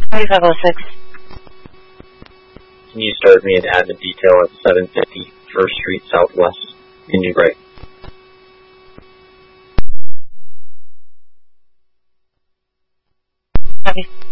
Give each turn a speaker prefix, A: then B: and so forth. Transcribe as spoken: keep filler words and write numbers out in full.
A: twenty-five oh six.
B: Can you start me an admin detail at seven fifty First Street Southwest in New Brighton?
A: Copy.